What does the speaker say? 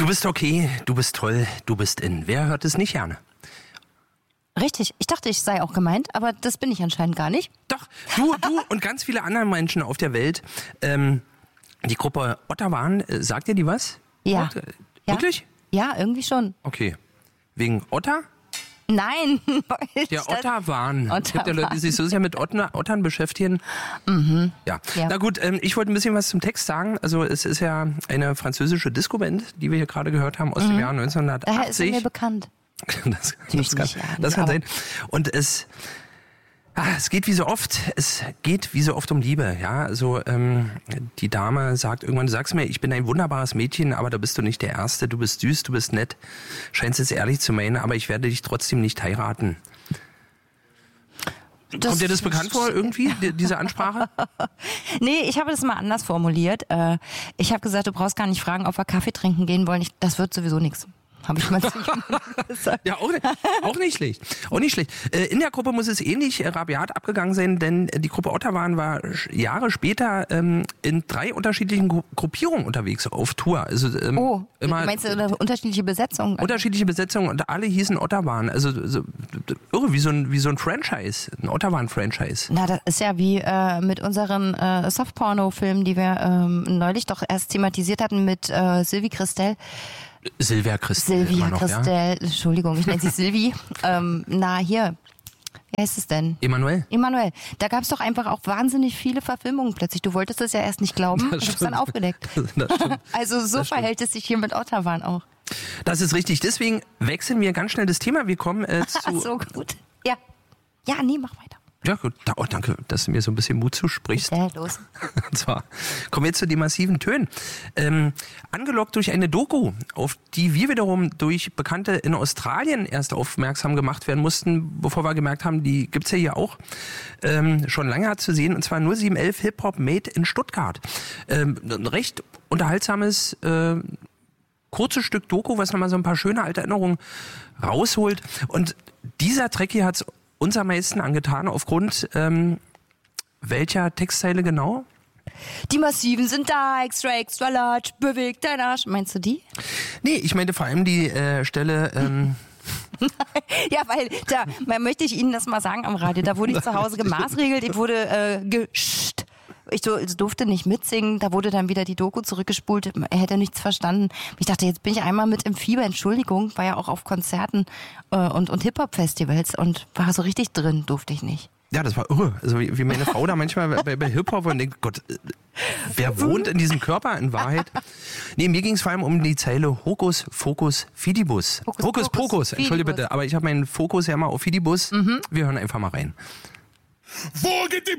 Du bist okay, du bist toll, du bist in. Wer hört es nicht gerne? Richtig. Ich dachte, ich sei auch gemeint, aber das bin ich anscheinend gar nicht. Doch, du und ganz viele andere Menschen auf der Welt. Die Gruppe Ottawan, sagt dir die was? Ja. Wirklich? Ja, irgendwie schon. Okay. Wegen Otter? Nein. Der Ottawan. Es gibt ja Leute, die sich so sehr mit Ottern beschäftigen. Mhm. Ja. Na gut, ich wollte ein bisschen was zum Text sagen. Also es ist ja eine französische Disco-Band, die wir hier gerade gehört haben, aus dem Jahr 1980. Daher ist er mir bekannt. Das kann sein. Und es geht wie so oft. Es geht wie so oft um Liebe. Ja, also die Dame sagt irgendwann: Du sagst mir, ich bin ein wunderbares Mädchen, aber da bist du nicht der Erste. Du bist süß, du bist nett. Scheinst es ehrlich zu meinen, aber ich werde dich trotzdem nicht heiraten. Kommt dir das bekannt vor irgendwie, diese Ansprache? Nee, ich habe das mal anders formuliert. Ich habe gesagt, du brauchst gar nicht fragen, ob wir Kaffee trinken gehen wollen. Das wird sowieso nichts. Habe ich mal gesagt. Ja, auch nicht schlecht. Auch nicht schlecht. In der Gruppe muss es ähnlich rabiat abgegangen sein, denn die Gruppe Ottawan war Jahre später in 3 unterschiedlichen Gruppierungen unterwegs auf Tour. Also, immer meinst du unterschiedliche Besetzungen? Unterschiedliche Besetzungen und alle hießen Ottawan. Also so, irre, wie so ein Franchise, ein Ottawan-Franchise. Na, das ist ja wie mit unseren Softporno-Filmen, die wir neulich doch erst thematisiert hatten mit Sylvie Christel. Silvia Christel. Entschuldigung, ich nenne sie Sylvie. Hier, wie heißt es denn? Emanuel. Da gab es doch einfach auch wahnsinnig viele Verfilmungen plötzlich. Du wolltest das ja erst nicht glauben. Ich habe es dann aufgedeckt. Das stimmt. Also so verhält es sich hier mit Ottawan auch. Das ist richtig. Deswegen wechseln wir ganz schnell das Thema. Wir kommen zu... So gut. Ja, nee, mach weiter. Ja gut, danke, dass du mir so ein bisschen Mut zusprichst. Ja, los. Und zwar kommen wir jetzt zu den massiven Tönen. Angelockt durch eine Doku, auf die wir wiederum durch Bekannte in Australien erst aufmerksam gemacht werden mussten, bevor wir gemerkt haben, die gibt's ja hier auch schon lange zu sehen. Und zwar 0711 Hip-Hop Made in Stuttgart. Ein recht unterhaltsames kurzes Stück Doku, was nochmal so ein paar schöne alte Erinnerungen rausholt. Und dieser Track hier hat's uns am meisten angetan, aufgrund welcher Textzeile genau? Die Massiven sind da, extra large, bewegt dein Arsch. Meinst du die? Nee, ich meinte vor allem die Stelle... Ja, weil da möchte ich Ihnen das mal sagen am Radio, da wurde ich zu Hause gemaßregelt, ich wurde ich durfte nicht mitsingen, da wurde dann wieder die Doku zurückgespult, er hätte nichts verstanden. Ich dachte, jetzt bin ich einmal mit im Fieber, Entschuldigung, war ja auch auf Konzerten und Hip-Hop-Festivals und war so richtig drin, durfte ich nicht. Ja, das war irre. Also wie meine Frau da manchmal bei Hip-Hop und denkt, Gott, wer wohnt in diesem Körper in Wahrheit? Nee, mir ging es vor allem um die Zeile Hokus, Fokus, Fidibus. Hokus, Pokus, entschuldige bitte, aber ich habe meinen Fokus ja mal auf Fidibus. Wir hören einfach mal rein. Wo geht die